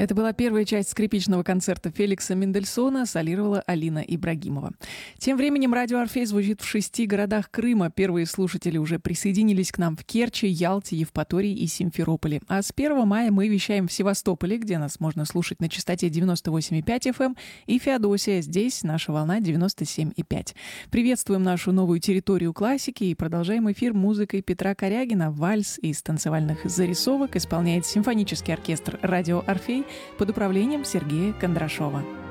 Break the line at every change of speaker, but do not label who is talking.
Это была первая часть скрипичного концерта Феликса Мендельсона, солировала Алина Ибрагимова. Тем временем радио «Орфей» звучит в 6 городах Крыма. Первые слушатели уже присоединились к нам в Керчи, Ялте, Евпатории и Симферополе. А с 1 мая мы вещаем в Севастополе, где нас можно слушать на частоте 98,5 FM, и Феодосия, здесь наша волна 97,5. Приветствуем нашу новую территорию классики и продолжаем эфир музыкой Петра Корягина. Вальс из танцевальных зарисовок исполняет симфонический оркестр радио «Орфей» под управлением Сергея Кондрашова.